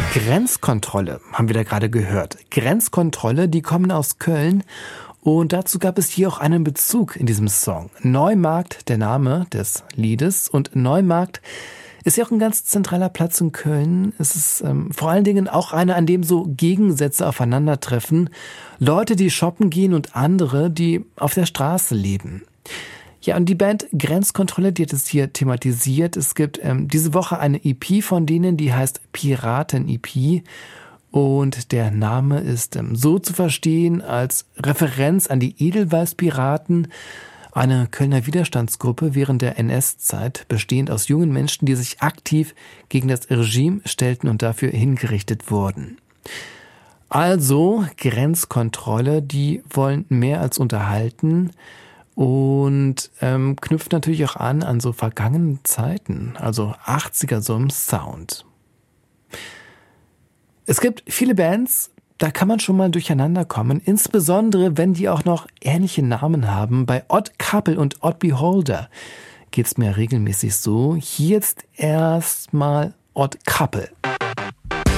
Grenzkontrolle haben wir da gerade gehört. Grenzkontrolle, die kommen aus Köln und dazu gab es hier auch einen Bezug in diesem Song. Neumarkt, der Name des Liedes, und Neumarkt ist ja auch ein ganz zentraler Platz in Köln. Es ist vor allen Dingen auch einer, an dem so Gegensätze aufeinandertreffen. Leute, die shoppen gehen, und andere, die auf der Straße leben. Ja, und die Band Grenzkontrolle, die hat es hier thematisiert. Es gibt diese Woche eine EP von denen, die heißt Piraten-EP. Und der Name ist so zu verstehen als Referenz an die Edelweiß-Piraten, eine Kölner Widerstandsgruppe während der NS-Zeit, bestehend aus jungen Menschen, die sich aktiv gegen das Regime stellten und dafür hingerichtet wurden. Also Grenzkontrolle, die wollen mehr als unterhalten und knüpft natürlich auch an so vergangenen Zeiten, also 80er so im Sound. Es gibt viele Bands, da kann man schon mal durcheinander kommen, insbesondere wenn die auch noch ähnliche Namen haben. Bei Odd Couple und Odd Beholder geht's mir regelmäßig so. Hier jetzt erstmal Odd Couple.